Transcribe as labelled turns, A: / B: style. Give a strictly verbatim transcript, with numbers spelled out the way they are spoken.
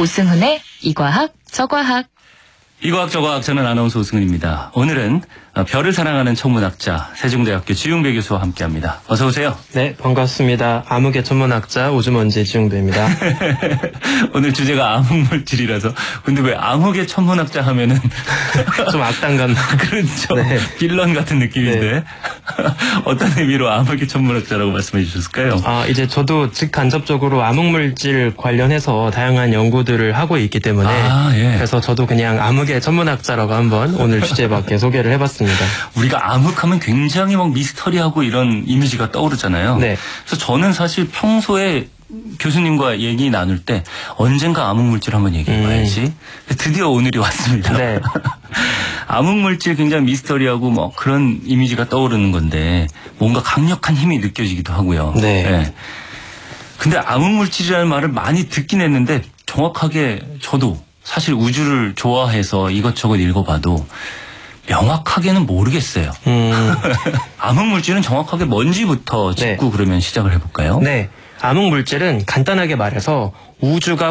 A: 오승훈의 이과학 저과학.
B: 이과학 저과학, 저는 아나운서 오승훈입니다. 오늘은 별을 사랑하는 천문학자 세종대학교 지웅배 교수와 함께합니다. 어서 오세요.
C: 네, 반갑습니다. 암흑의 천문학자 오주먼지 지웅배입니다.
B: 오늘 주제가 암흑물질이라서. 근데 왜 암흑의 천문학자 하면은
C: 좀 악당간.
B: 그렇죠.
C: 네.
B: 빌런 같은 느낌인데.
C: 네.
B: 어떤 의미로 암흑의 천문학자라고 말씀해 주셨을까요?
C: 아, 이제 저도 직간접적으로 암흑물질 관련해서 다양한 연구들을 하고 있기 때문에
B: 아, 예.
C: 그래서 저도 그냥 암흑의 천문학자라고 한번 오늘 주제에 맞게 소개를 해봤습니다.
B: 우리가 암흑하면 굉장히 막 미스터리하고 이런 이미지가 떠오르잖아요.
C: 네.
B: 그래서 저는 사실 평소에 교수님과 얘기 나눌 때 언젠가 암흑물질 한번 얘기해봐야지. 음. 드디어 오늘이 왔습니다.
C: 네.
B: 암흑물질 굉장히 미스터리하고 뭐 그런 이미지가 떠오르는 건데 뭔가 강력한 힘이 느껴지기도 하고요.
C: 네. 네.
B: 근데 암흑물질이라는 말을 많이 듣긴 했는데 정확하게 저도 사실 우주를 좋아해서 이것저것 읽어봐도 명확하게는 모르겠어요. 음. 암흑물질은 정확하게 뭔지부터 짚고 네. 그러면 시작을 해볼까요?
C: 네. 암흑물질은 간단하게 말해서 우주가